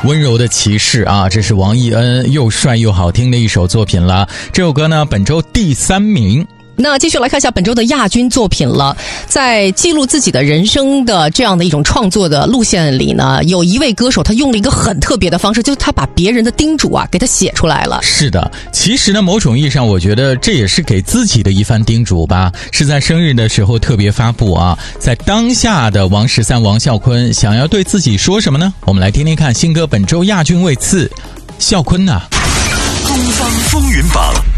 温柔的骑士啊，这是王艺恩又帅又好听的一首作品了。这首歌呢，本周第3名。 那继续来看一下本周的亚军作品了。在记录自己的人生的这样的一种创作的路线里呢，有一位歌手他用了一个很特别的方式，就是他把别人的叮嘱给他写出来了。 是的，其实呢，某种意义上我觉得这也是给自己的一番叮嘱吧，是在生日的时候特别发布啊。在当下的王13王啸坤想要对自己说什么呢？我们来听听看新歌本周亚军位次，啸坤啊。 东方风云榜